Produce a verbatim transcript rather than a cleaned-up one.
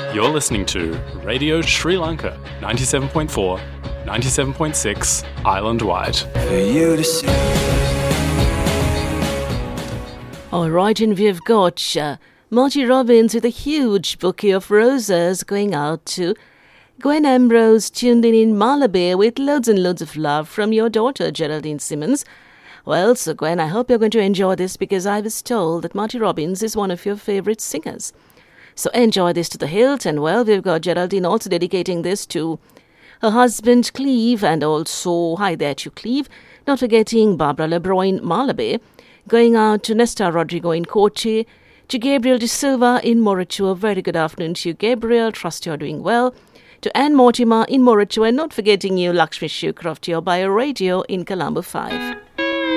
You're listening to Radio Sri Lanka, ninety-seven point four, ninety-seven point six, island-wide. For you to see. All right, and we've got uh, Marty Robbins with a huge bouquet of roses going out to Gwen Ambrose, tuned in in Malabar with loads and loads of love from your daughter, Geraldine Simmons. Well, so Gwen, I hope you're going to enjoy this because I was told that Marty Robbins is one of your favourite singers. So enjoy this to the hilt, and well, we've got Geraldine also dedicating this to her husband, Cleve, and also, hi there to Cleve, not forgetting Barbara LeBroy in Malabar, going out to Nesta Rodrigo in Kochi, to Gabriel De Silva in Morritua. Very good afternoon to you, Gabriel. Trust you're doing well. To Anne Mortimer in Morritua, and not forgetting you, Lakshmi Shukroft, your bio radio in Colombo five.